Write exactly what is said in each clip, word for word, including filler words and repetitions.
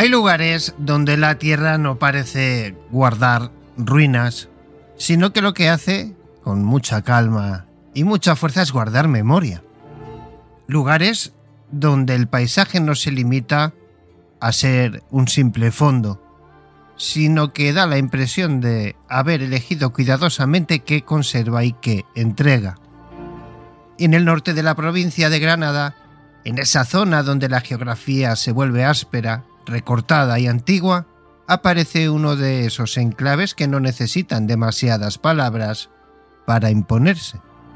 Hay lugares donde la tierra no parece guardar ruinas, sino que lo que hace, con mucha calma y mucha fuerza, es guardar memoria. Lugares donde el paisaje no se limita a ser un simple fondo, sino que da la impresión de haber elegido cuidadosamente qué conserva y qué entrega. Y en el norte de la provincia de Granada, en esa zona donde la geografía se vuelve áspera, recortada y antigua, aparece uno de esos enclaves que no necesitan demasiadas palabras para imponerse.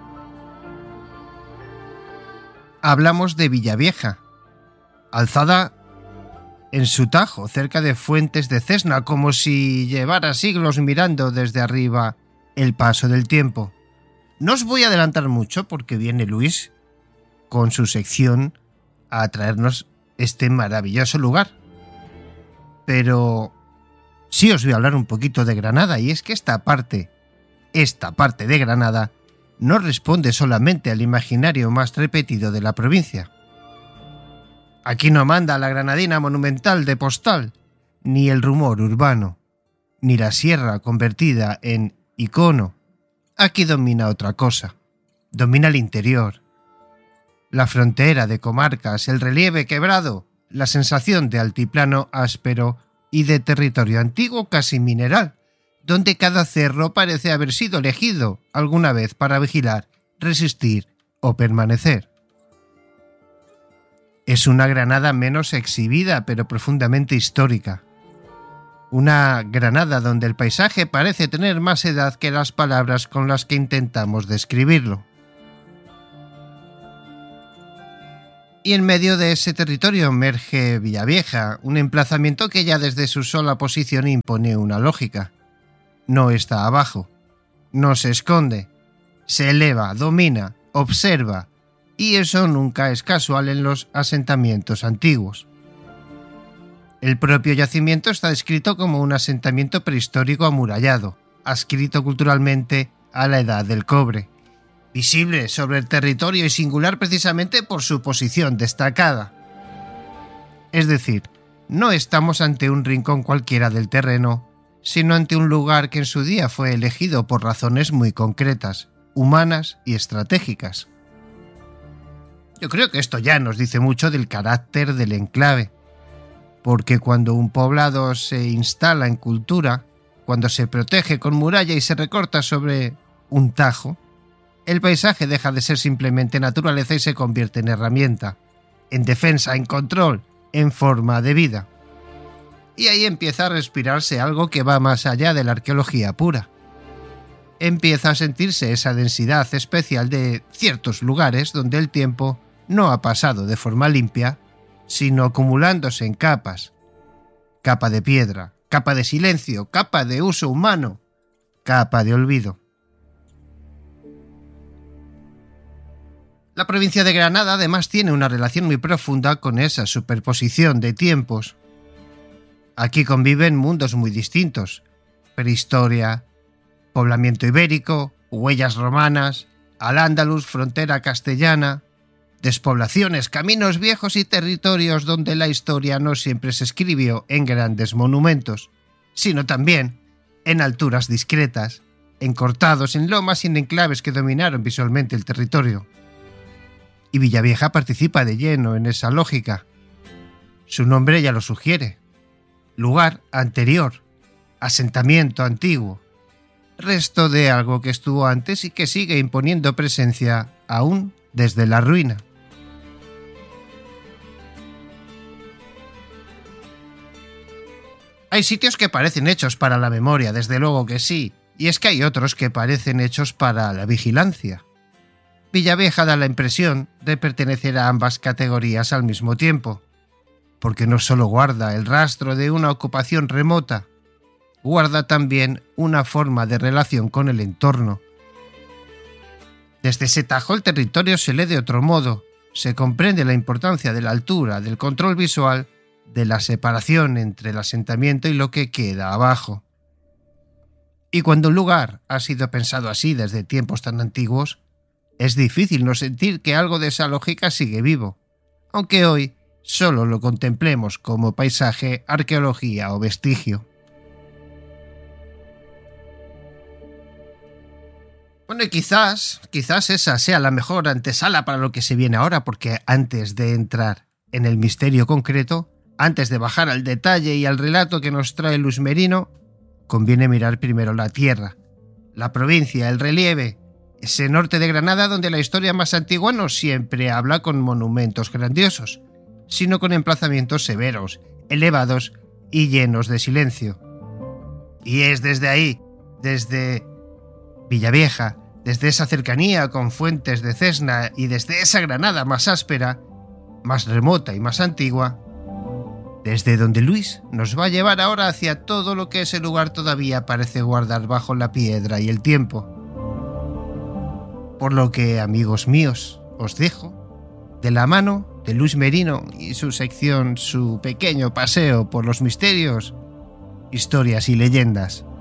Hablamos de Villavieja, alzada en su tajo, cerca de Fuentes de Cesna, como si llevara siglos mirando desde arriba el paso del tiempo. No os voy a adelantar mucho porque viene Luis con su sección a traernos este maravilloso lugar. Pero sí os voy a hablar un poquito de Granada, y es que esta parte, esta parte de Granada no responde solamente al imaginario más repetido de la provincia. Aquí no manda la granadina monumental de postal, ni el rumor urbano, ni la sierra convertida en icono. Aquí domina otra cosa. Domina el interior, la frontera de comarcas, el relieve quebrado, la sensación de altiplano áspero y de territorio antiguo casi mineral, donde cada cerro parece haber sido elegido alguna vez para vigilar, resistir o permanecer. Es una Granada menos exhibida, pero profundamente histórica. Una Granada donde el paisaje parece tener más edad que las palabras con las que intentamos describirlo. Y en medio de ese territorio emerge Villavieja, un emplazamiento que ya desde su sola posición impone una lógica. No está abajo, no se esconde, se eleva, domina, observa, y eso nunca es casual en los asentamientos antiguos. El propio yacimiento está descrito como un asentamiento prehistórico amurallado, adscrito culturalmente a la edad del cobre, visible sobre el territorio y singular precisamente por su posición destacada. Es decir, no estamos ante un rincón cualquiera del terreno, sino ante un lugar que en su día fue elegido por razones muy concretas, humanas y estratégicas. Yo creo que esto ya nos dice mucho del carácter del enclave, porque cuando un poblado se instala en cultura, cuando se protege con muralla y se recorta sobre un tajo, el paisaje deja de ser simplemente naturaleza y se convierte en herramienta, en defensa, en control, en forma de vida. Y ahí empieza a respirarse algo que va más allá de la arqueología pura. Empieza a sentirse esa densidad especial de ciertos lugares donde el tiempo no ha pasado de forma limpia, sino acumulándose en capas. Capa de piedra, capa de silencio, capa de uso humano, capa de olvido. La provincia de Granada además tiene una relación muy profunda con esa superposición de tiempos. Aquí conviven mundos muy distintos: prehistoria, poblamiento ibérico, huellas romanas, al-Ándalus, frontera castellana, despoblaciones, caminos viejos y territorios donde la historia no siempre se escribió en grandes monumentos, sino también en alturas discretas, encortados en lomas y en enclaves que dominaron visualmente el territorio. Y Villavieja participa de lleno en esa lógica. Su nombre ya lo sugiere: lugar anterior, asentamiento antiguo, resto de algo que estuvo antes y que sigue imponiendo presencia aún desde la ruina. Hay sitios que parecen hechos para la memoria, desde luego que sí, y es que hay otros que parecen hechos para la vigilancia. Villavieja da la impresión de pertenecer a ambas categorías al mismo tiempo, porque no solo guarda el rastro de una ocupación remota, guarda también una forma de relación con el entorno. Desde ese tajo el territorio se lee de otro modo, se comprende la importancia de la altura, del control visual, de la separación entre el asentamiento y lo que queda abajo. Y cuando un lugar ha sido pensado así desde tiempos tan antiguos, es difícil no sentir que algo de esa lógica sigue vivo, aunque hoy solo lo contemplemos como paisaje, arqueología o vestigio. Bueno, y quizás, quizás esa sea la mejor antesala para lo que se viene ahora, porque antes de entrar en el misterio concreto, antes de bajar al detalle y al relato que nos trae Luis Merino, conviene mirar primero la tierra, la provincia, el relieve, ese norte de Granada donde la historia más antigua no siempre habla con monumentos grandiosos, sino con emplazamientos severos, elevados y llenos de silencio. Y es desde ahí, desde Villavieja, desde esa cercanía con Fuentes de Cesna y desde esa Granada más áspera, más remota y más antigua, desde donde Luis nos va a llevar ahora hacia todo lo que ese lugar todavía parece guardar bajo la piedra y el tiempo. Por lo que, amigos míos, os dejo de la mano de Luis Merino y su sección, su pequeño paseo por los misterios, historias y leyendas.